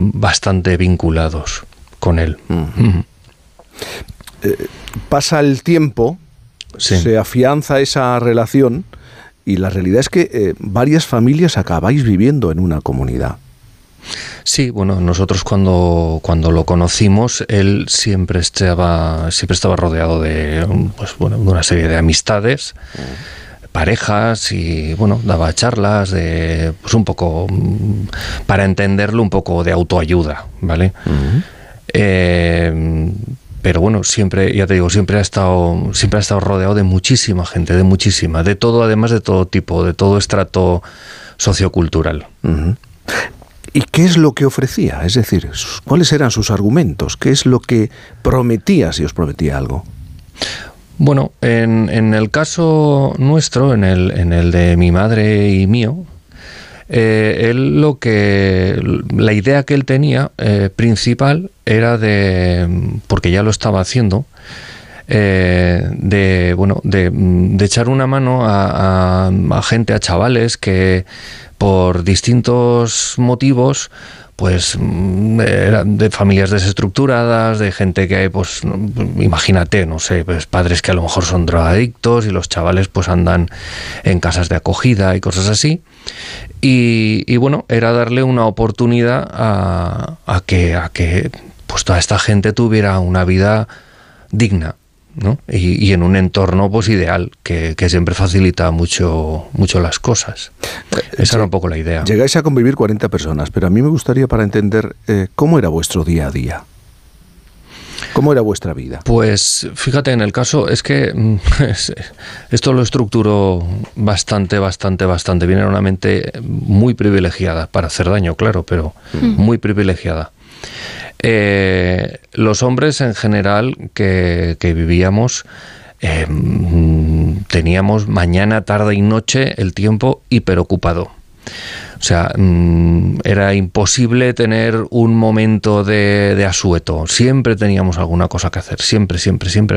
bastante vinculados con él. Pasa el tiempo, sí. Se afianza esa relación y la realidad es que varias familias acabáis viviendo en una comunidad. Sí, bueno, nosotros cuando lo conocimos, él siempre estaba rodeado de una serie de amistades, parejas, y bueno, daba charlas de un poco, para entenderlo, un poco de autoayuda, ¿vale? Pero bueno, siempre, ya te digo, siempre ha estado rodeado de muchísima gente, de todo, además de todo tipo, de todo estrato sociocultural. ¿Y qué es lo que ofrecía? Es decir, ¿cuáles eran sus argumentos? ¿Qué es lo que prometía, si os prometía algo? Bueno, en el caso nuestro, en el de mi madre y mío, la idea que él tenía principal era porque ya lo estaba haciendo, de echar una mano a gente, a chavales que por distintos motivos pues eran de familias desestructuradas, de gente que, pues, imagínate, no sé, pues padres que a lo mejor son drogadictos y los chavales pues andan en casas de acogida y cosas así. Y bueno, era darle una oportunidad a que pues toda esta gente tuviera una vida digna, ¿no? Y en un entorno pues ideal, que siempre facilita mucho las cosas. Esa era un poco la idea. Llegáis a convivir 40 personas, pero a mí me gustaría, para entender, ¿cómo era vuestro día a día? ¿Cómo era vuestra vida? Pues fíjate, en el caso es que esto lo estructuró bastante bien. Era una mente muy privilegiada, para hacer daño, claro, pero muy privilegiada. Los hombres en general que vivíamos, teníamos mañana, tarde y noche el tiempo hiperocupado. O sea, era imposible tener un momento de asueto. Siempre teníamos alguna cosa que hacer, siempre